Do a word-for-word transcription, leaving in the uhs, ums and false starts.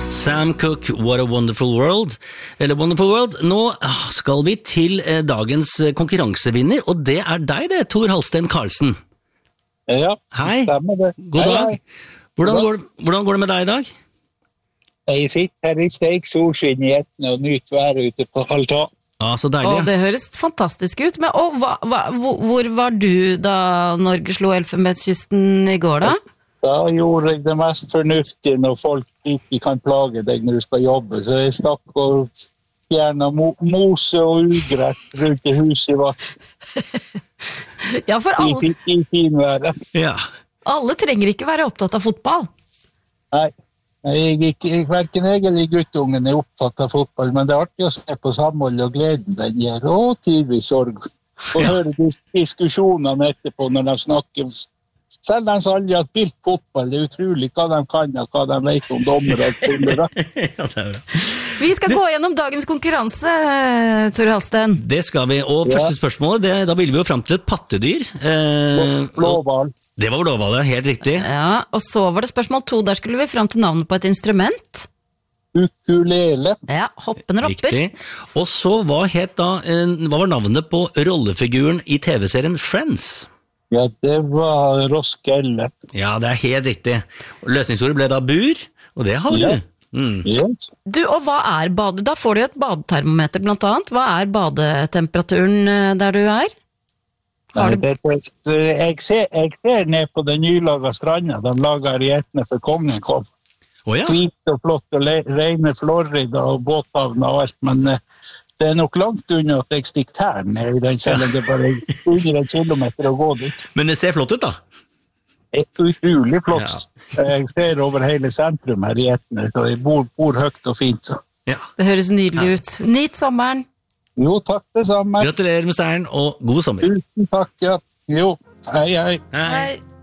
Sam Cooke, What a Wonderful World. Eller Wonderful World. Nå skal vi til dagens konkurransevinner, og det er deg det, Tor Halsten Karlsen. Ja, hei. Stemmer det. God hei, dag. Hei. Hvordan går, hvordan går det med deg i dag? Jeg sitter her i steik solskinn i Etne og nyter været ute på altan. Ja, så deilig. Og det høres fantastisk ut. Men og, hva, hva, hvor var du da Norge slo Elfenbenskysten i går da? Da gjorde jeg det mest fornuftige når folk ikke kan plage deg når du skal jobbe. Så jeg stakk og fjernet mo mose og ugrett rundt i huset i vatt. Ja, for alle, I, i finværet. Ja. alle trenger ikke være opptatt av fotball. Nei, jeg, ikke, jeg, hverken jeg eller guttungen er opptatt av fotball, men det er artig å se på samhold og gleden den gjør, og tidvis sorg. Og Ja. høre dis diskusjonene etterpå når de snakker. Selv de som aldri har spilt fotball, det er utrolig hva de kan og hva de vet om dommer og spillere. Ja, det er bra. Vi skal gå gjennom dagens konkurranse, Tor Halsten. Det skal vi, og Ja. første spørsmålet, det, da vil vi jo frem til et pattedyr. Eh, og- Blåhval. Det var blåhvalet, helt riktig. Ja, og så var det spørsmål to, der skulle vi frem til navnet på et instrument. Ukulele. Ja, hoppende ropper. Riktig. Og så hva, het da, eh, hva var navnet på rollefiguren i T V-serien Friends? Ja, det var Roskelle. Ja, det er helt riktig. Løsningsordet ble da bur, og det har Ja. du. Mm. Yes. Du, og hva er bade? Da får du jo et badetermometer blant annet. Hva er badetemperaturen eh, der du er? Har du... Det, det, jeg, ser, jeg ser ned på den nylaga stranda de lager i Etne for kongen kom. Åja, Hvit og flott og le, rene Florida og båthavner og alt, men eh, det er nok langt unna at jeg stikker tæren ned i den, selv om det er bare under en kilometer å gå dit. men det ser flott ut da. Det er utrolig flott. Jeg ser over hele sentrum her i Etne, så jeg bor, bor høyt og fint. Så. Ja. Det høres nydelig ut. Nyt sommeren. Jo, takk det samme. Gratulerer med seieren, og god sommer. Tusen takk, ja. Jo, hei, hei. Hei. Hei.